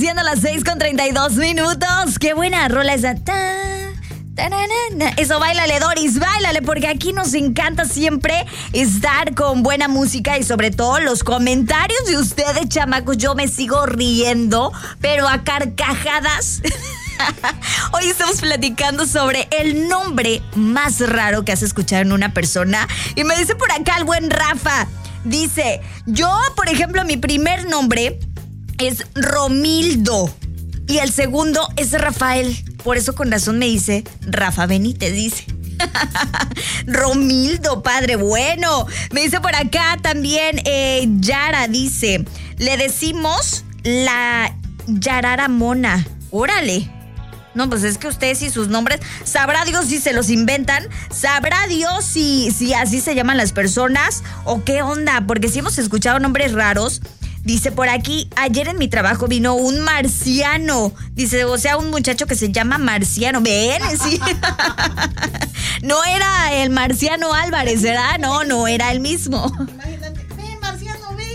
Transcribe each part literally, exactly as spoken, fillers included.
siendo las seis con treinta y dos minutos. Qué buena rola esa. Eso, báilale, Doris, báilale, porque aquí nos encanta siempre estar con buena música y sobre todo los comentarios de ustedes, chamacos. Yo me sigo riendo, pero a carcajadas. Hoy estamos platicando sobre el nombre más raro que has escuchado en una persona. Y me dice por acá el buen Rafa. Dice, yo, por ejemplo, mi primer nombre es Romildo y el segundo es Rafael. Por eso con razón me dice Rafa Benítez, dice. Romildo, padre bueno. Me dice por acá también eh, Yara, dice, le decimos la Yarara Mona. Órale. No, pues es que ustedes y sus nombres, sabrá Dios si se los inventan, sabrá Dios si, si así se llaman las personas o qué onda, porque si hemos escuchado nombres raros. Dice por aquí, ayer en mi trabajo vino un marciano. Dice, o sea, un muchacho que se llama Marciano. Ven, sí. No era el Marciano Álvarez, ¿verdad? No, no era el mismo. Imagínate, ven, Marciano, ven.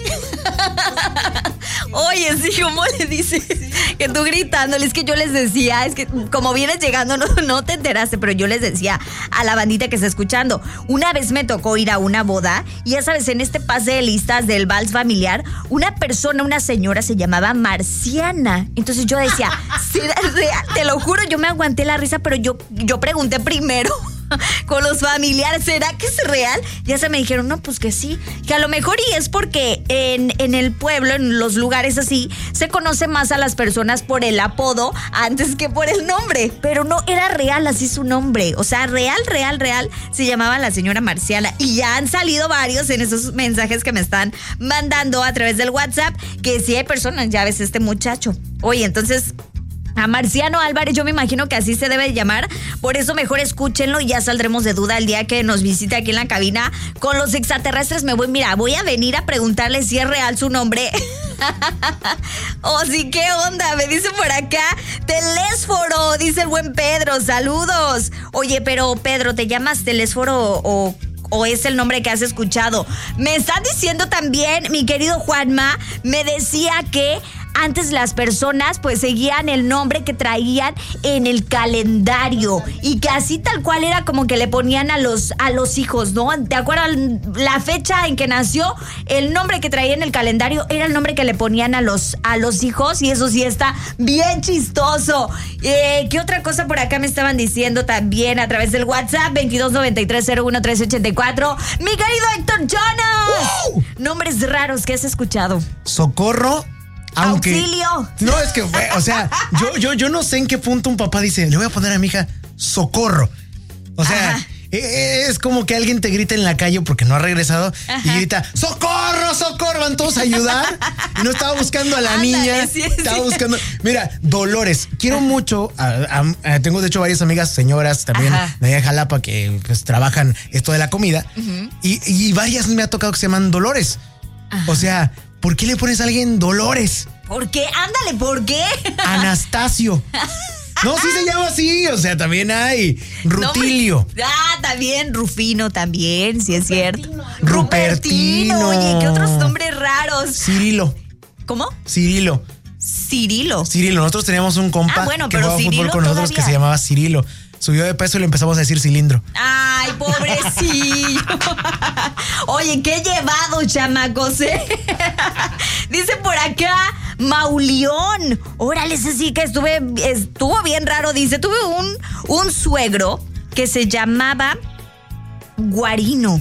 Oye, sí, ¿cómo le dices? Sí. Que tú gritándole, es que yo les decía, es que como vienes llegando no, no te enteraste, pero yo les decía a la bandita que está escuchando. Una vez me tocó ir a una boda y ya sabes, en este pase de listas del vals familiar, una persona, una señora se llamaba Marciana. Entonces yo decía, ¿será real? Te lo juro, yo me aguanté la risa, pero yo, yo pregunté primero con los familiares, ¿será que es real? Ya se me dijeron, no, pues que sí, que a lo mejor y es porque en, en el pueblo, en los lugares así, se conoce más a las personas por el apodo antes que por el nombre, pero no era real así su nombre, o sea, real, real, real, se llamaba la señora Marciana y ya han salido varios en esos mensajes que me están mandando a través del WhatsApp, que sí hay personas, ya ves este muchacho. Oye, entonces a Marciano Álvarez, yo me imagino que así se debe llamar. Por eso mejor escúchenlo y ya saldremos de duda el día que nos visite aquí en la cabina con los extraterrestres. Me voy, mira, voy a venir a preguntarle si es real su nombre. Oh, sí, ¿qué onda? Me dice por acá, Telésforo, dice el buen Pedro, saludos. Oye, pero Pedro, ¿te llamas Telésforo o...? ¿O es el nombre que has escuchado? Me están diciendo también, mi querido Juanma, me decía que antes las personas pues seguían el nombre que traían en el calendario y que así tal cual era como que le ponían a los, a los hijos, ¿no? ¿Te acuerdas la fecha en que nació? El nombre que traía en el calendario era el nombre que le ponían a los, a los hijos y eso sí está bien chistoso. Eh, ¿Qué otra cosa por acá me estaban diciendo también a través del WhatsApp? veintidós noventa y tres cero uno tres ochenta y cuatro. Mi querido Héctor Jonas. ¡Wow! Nombres raros que has escuchado. Socorro. Aunque, auxilio. No, es que, o sea, yo, yo, yo no sé en qué punto un papá dice, le voy a poner a mi hija Socorro. O sea, ajá, es como que alguien te grita en la calle porque no ha regresado. Ajá. Y grita, ¡Socorro, socorro! Van todos a ayudar. Y no estaba buscando a la Ándale, niña. Sí, estaba sí. buscando. Mira, Dolores. Quiero ajá. mucho. A, a, a, tengo, de hecho, varias amigas, señoras también de allá de Jalapa que pues trabajan esto de la comida. Uh-huh. Y, y varias me ha tocado que se llaman Dolores. Ajá. O sea, ¿por qué le pones a alguien Dolores? ¿Por qué? Ándale, ¿por qué? Anastasio. No, sí se llama así, o sea, también hay Rutilio. No, ah, también Rufino también, sí es cierto. Rupertino. Rupertino. Oye, ¿qué otros nombres raros? Cirilo. ¿Cómo? Cirilo. Cirilo. Cirilo, nosotros teníamos un compa ah, bueno, que pero jugaba Cirilo fútbol con nosotros todavía. que se llamaba Cirilo. Subió de peso y le empezamos a decir cilindro. Ay, pobrecillo. Oye, qué llevado, chamacos, ¿eh? Dice por acá, Mauleón. Órale, ese sí que estuve, estuvo bien raro. Dice, tuve un, un suegro que se llamaba Guarino.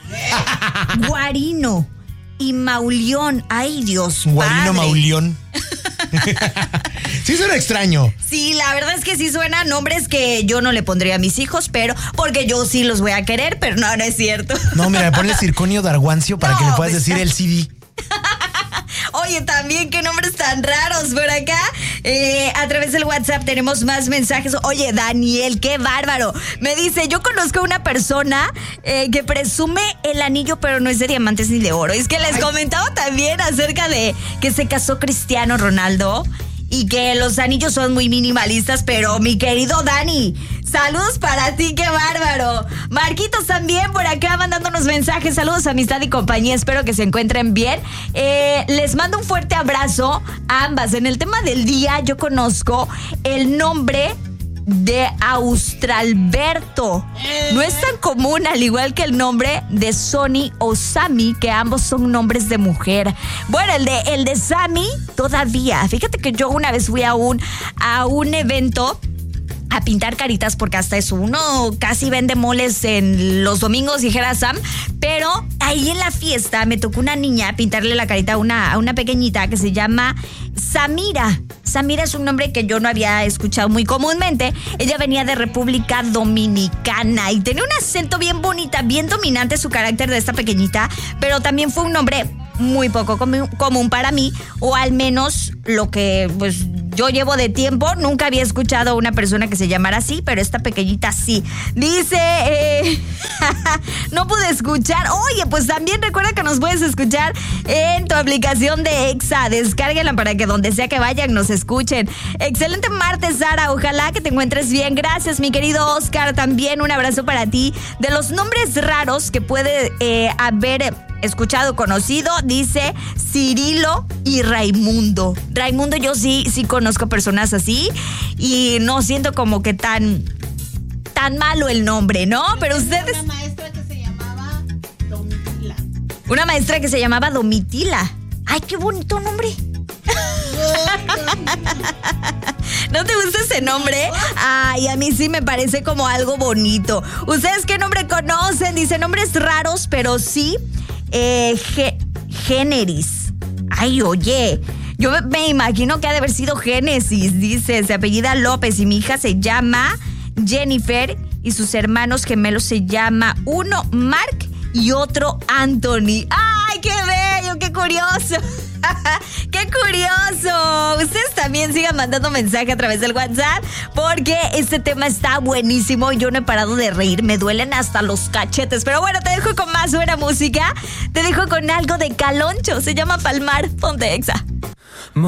Guarino. Y Mauleón. Ay, Dios, Guarino, padre. Mauleón. Sí suena extraño. Sí, la verdad es que sí suenan nombres que yo no le pondría a mis hijos, pero porque yo sí los voy a querer, pero no, no es cierto. No, mira, ponle Circonio Darguancio para no, que le puedas decir el C D. Oye, también qué nombres tan raros por acá. Eh, a través del WhatsApp tenemos más mensajes. Oye, Daniel, qué bárbaro. Me dice, yo conozco a una persona eh, que presume el anillo, pero no es de diamantes ni de oro. Es que les Ay. comentaba también acerca de que se casó Cristiano Ronaldo y que los anillos son muy minimalistas, pero mi querido Dani, Saludos para ti, qué bárbaro. Marquitos también por acá mandándonos mensajes. Saludos, amistad y compañía. Espero que se encuentren bien. Eh, les mando un fuerte abrazo a ambas. En el tema del día, yo conozco el nombre de Australberto. No es tan común, al igual que el nombre de Sonny o Sammy, que ambos son nombres de mujer. Bueno, el de, el de Sammy todavía. Fíjate que yo una vez fui a un, a un evento a pintar caritas, porque hasta eso uno casi vende moles en los domingos, dijera Sam, pero ahí en la fiesta me tocó una niña pintarle la carita a una, a una pequeñita que se llama Samira. Samira es un nombre que yo no había escuchado muy comúnmente. Ella venía de República Dominicana y tenía un acento bien bonita, bien dominante su carácter de esta pequeñita, pero también fue un nombre muy poco común para mí, o al menos lo que pues yo llevo de tiempo. Nunca había escuchado a una persona que se llamara así, pero esta pequeñita sí. Dice, eh, no pude escuchar. Oye, pues también recuerda que nos puedes escuchar en tu aplicación de Exa. Descárguela para que donde sea que vayan nos escuchen. Excelente martes, Sara. Ojalá que te encuentres bien. Gracias, mi querido Oscar. También un abrazo para ti. De los nombres raros que puede eh, haber escuchado, conocido, dice Cirilo y Raimundo. Raimundo, yo sí, sí conozco personas así y no siento como que tan, tan malo el nombre, ¿no? Pero ustedes... Una maestra que se llamaba Domitila. Una maestra que se llamaba Domitila. Ay, qué bonito nombre. ¿No te gusta ese nombre? Ay, a mí sí me parece como algo bonito. ¿Ustedes qué nombre conocen? Dice nombres raros, pero sí eh, ge- Géneris. Ay, oye, yo me, me imagino que ha de haber sido Génesis. Dice, se apellida López y mi hija se llama Jennifer y sus hermanos gemelos se llama uno Mark y otro Anthony. ¡Ay, qué bello, qué curioso! ¡Qué curioso! Ustedes también sigan mandando mensaje a través del WhatsApp porque este tema está buenísimo y yo no he parado de reír. Me duelen hasta los cachetes. Pero bueno, te dejo con más buena música. Te dejo con algo de Caloncho. Se llama Palmar. Ponte Exa.